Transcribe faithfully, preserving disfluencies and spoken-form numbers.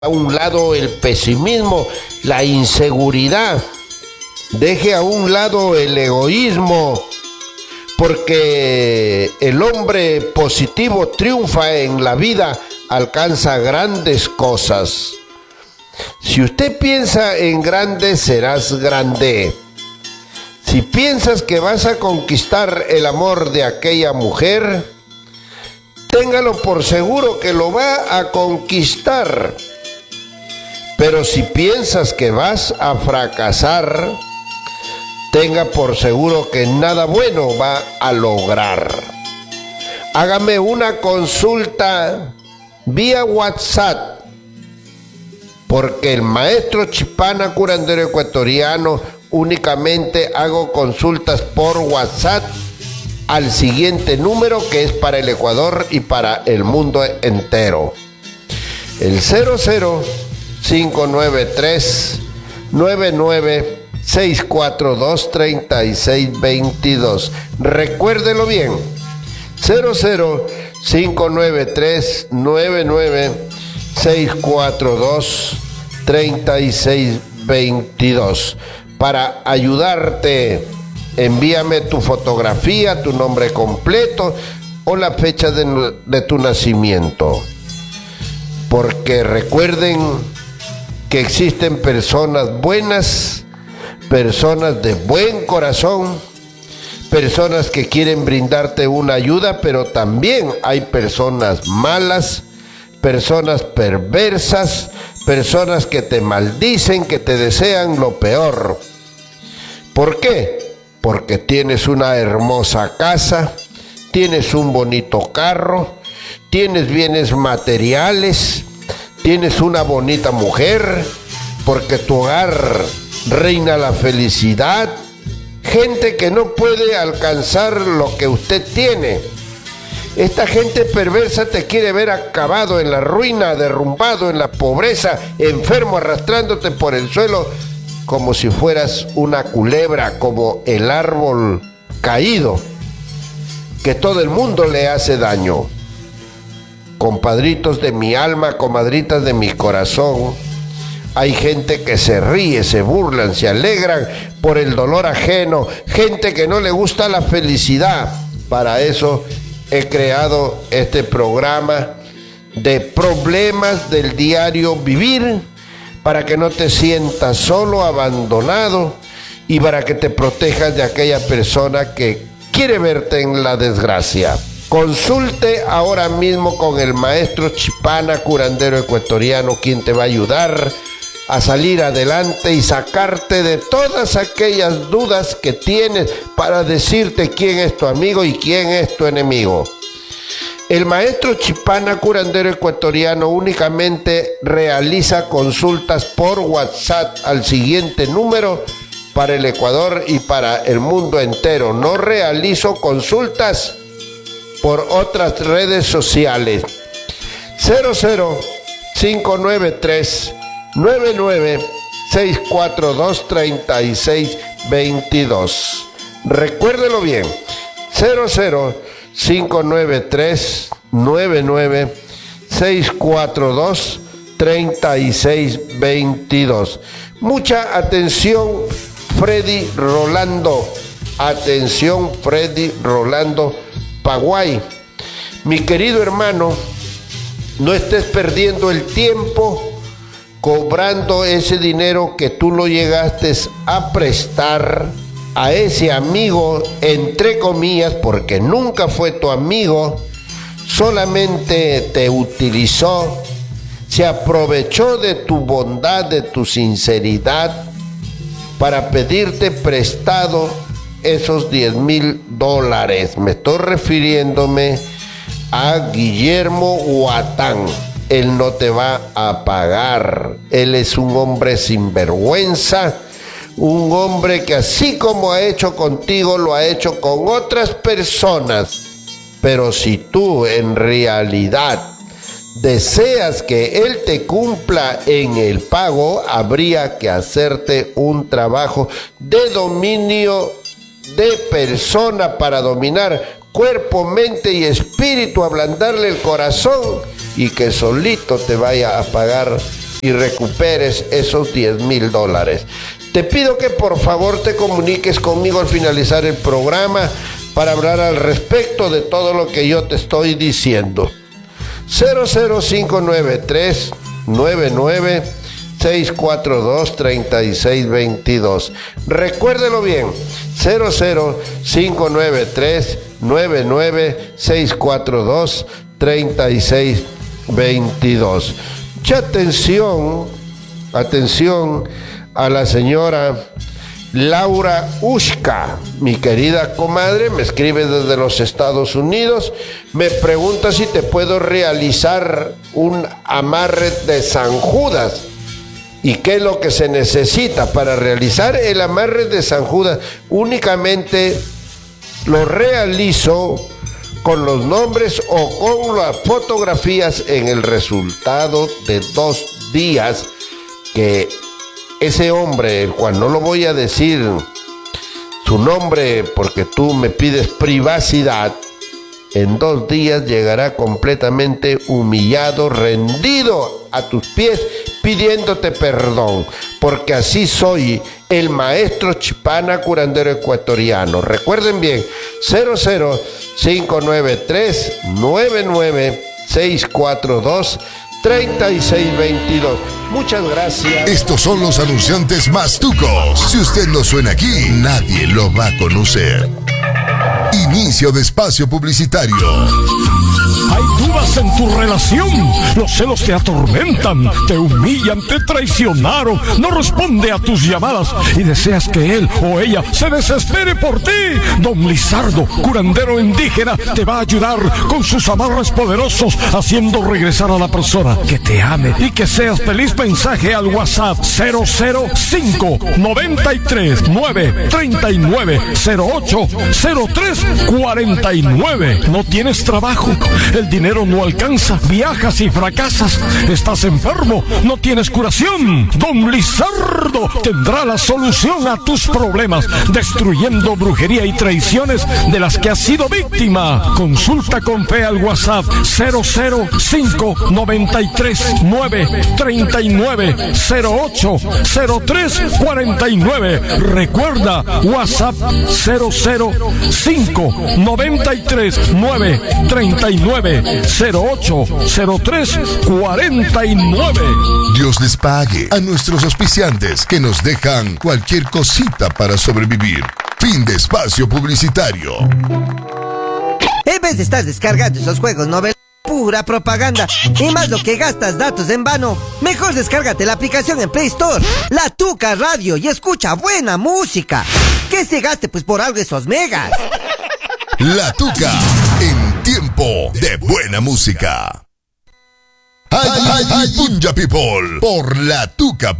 a un lado el pesimismo, la inseguridad. Deje a un lado el egoísmo, porque el hombre positivo triunfa en la vida, alcanza grandes cosas. Si usted piensa en grande, serás grande. Si piensas que vas a conquistar el amor de aquella mujer, téngalo por seguro que lo va a conquistar. Pero si piensas que vas a fracasar, tenga por seguro que nada bueno va a lograr. Hágame una consulta vía WhatsApp, porque el maestro Chipana, curandero ecuatoriano, únicamente hago consultas por WhatsApp al siguiente número, que es para el Ecuador y para el mundo entero. El cero cero cinco nueve tres nueve nueve seis cuatro dos tres seis dos dos. Recuérdelo bien. cero cero cinco nueve tres nueve nueve seis cuatro dos tres seis dos dos. Para ayudarte, envíame tu fotografía, tu nombre completo o la fecha de, de tu nacimiento. Porque recuerden que existen personas buenas, personas de buen corazón, personas que quieren brindarte una ayuda, pero también hay personas malas, personas perversas, personas que te maldicen, que te desean lo peor. ¿Por qué? Porque tienes una hermosa casa, tienes un bonito carro, tienes bienes materiales, tienes una bonita mujer, porque tu hogar reina la felicidad. Gente que no puede alcanzar lo que usted tiene. Esta gente perversa te quiere ver acabado en la ruina, derrumbado en la pobreza, enfermo, arrastrándote por el suelo como si fueras una culebra, como el árbol caído, que todo el mundo le hace daño. Compadritos de mi alma, comadritas de mi corazón, hay gente que se ríe, se burlan, se alegran por el dolor ajeno, gente que no le gusta la felicidad. Para eso he creado este programa de problemas del diario vivir, para que no te sientas solo, abandonado, y para que te protejas de aquella persona que quiere verte en la desgracia. Consulte ahora mismo con el maestro Chipana, curandero ecuatoriano, quien te va a ayudar a salir adelante y sacarte de todas aquellas dudas que tienes, para decirte quién es tu amigo y quién es tu enemigo. El maestro Chipana, curandero ecuatoriano, únicamente realiza consultas por WhatsApp al siguiente número para el Ecuador y para el mundo entero. No realizo consultas por otras redes sociales. cero cero cinco nueve tres nueve nueve seis cuatro dos tres seis dos dos. Recuérdelo bien. cero cero cinco nueve tres nueve nueve seis cuatro dos tres seis dos dos. Mucha atención, Freddy Rolando. Atención, Freddy Rolando Paraguay. Mi querido hermano, no estés perdiendo el tiempo cobrando ese dinero que tú lo llegaste a prestar a ese amigo, entre comillas, porque nunca fue tu amigo, solamente te utilizó, se aprovechó de tu bondad, de tu sinceridad, para pedirte prestado esos diez mil dólares. Me estoy refiriéndome a Guillermo Huatán. Él no te va a pagar. Él es un hombre sinvergüenza, un hombre que así como ha hecho contigo, lo ha hecho con otras personas. Pero si tú en realidad deseas que él te cumpla en el pago, habría que hacerte un trabajo de dominio de persona, para dominar cuerpo, mente y espíritu, ablandarle el corazón, y que solito te vaya a pagar y recuperes esos diez mil dólares. Te pido que por favor te comuniques conmigo al finalizar el programa para hablar al respecto de todo lo que yo te estoy diciendo. cero cero cinco nueve tres nueve nueve seis cuatro dos tres seis dos dos. Recuérdelo bien, cero cero cinco nueve tres nueve nueve seis cuatro dos tres seis dos dos. Mucha atención, atención a la señora Laura Ushka, mi querida comadre, me escribe desde los Estados Unidos, me pregunta si te puedo realizar un amarre de San Judas. ¿Y qué es lo que se necesita para realizar el amarre de San Judas? Únicamente lo realizo con los nombres o con las fotografías en el resultado de dos días que ese hombre, el cual no lo voy a decir su nombre porque tú me pides privacidad, en dos días llegará completamente humillado, rendido a tus pies, pidiéndote perdón, porque así soy, el maestro Chipana curandero ecuatoriano. Recuerden bien, cero cero cinco nueve tres nueve nueve seis cuatro dos tres seis dos dos. Muchas gracias. Estos son los anunciantes más tucos. Si usted no suena aquí, nadie lo va a conocer. Inicio de espacio publicitario. Hay dudas en tu relación. Los celos te atormentan, te humillan, te traicionaron. No responde a tus llamadas y deseas que él o ella se desespere por ti. Don Lizardo, curandero indígena, te va a ayudar con sus amarres poderosos, haciendo regresar a la persona que te ame y que seas feliz. Mensaje al WhatsApp cero cero cinco nueve tres nueve tres nueve cero ocho cero tres cuatro nueve. ¿No tienes trabajo? El dinero no alcanza, viajas y fracasas, estás enfermo, no tienes curación. Don Lizardo tendrá la solución a tus problemas, destruyendo brujería y traiciones de las que has sido víctima. Consulta con fe al WhatsApp cero cero cinco nueve tres nueve tres nueve cero ocho cero tres cuatro nueve. Recuerda, WhatsApp cero cero cinco nueve tres nueve tres nueve cero ocho cero tres cuatro nueve. Dios les pague a nuestros auspiciantes que nos dejan cualquier cosita para sobrevivir. Fin de espacio publicitario. En vez de estar descargando esos juegos novel, pura propaganda, y más lo que gastas datos en vano, mejor descárgate la aplicación en Play Store, La Tuca Radio, y escucha buena música. Que se gaste pues por algo esos megas. La Tuca, en tiempo de buena música. Ay, ay, ay, Punja People, por la tuca punto com.